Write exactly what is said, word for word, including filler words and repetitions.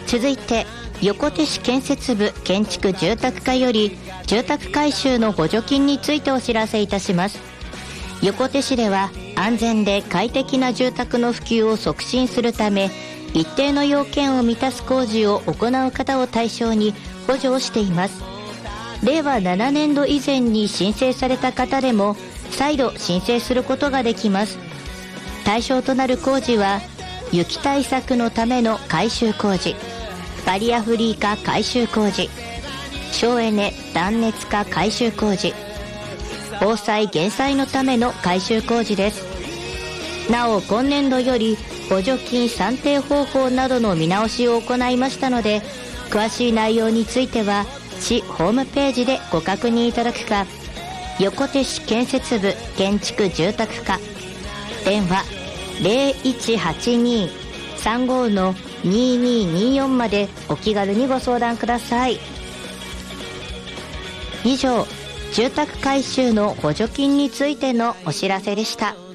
続いて横手市建設部建築住宅課より住宅改修の補助金についてお知らせいたします。横手市では安全で快適な住宅の普及を促進するため、一定の要件を満たす工事を行う方を対象に補助をしています。れいわななねんど以前に申請された方でも再度申請することができます。対象となる工事は雪対策のための改修工事、バリアフリー化改修工事、省エネ断熱化改修工事、防災減災のための改修工事です。なお今年度より補助金算定方法などの見直しを行いましたので、詳しい内容については市ホームページでご確認いただくか、横手市建設部建築住宅課電話 ゼロいちはちに さんご のににによんまでお気軽にご相談ください。以上、住宅改修の補助金についてのお知らせでした。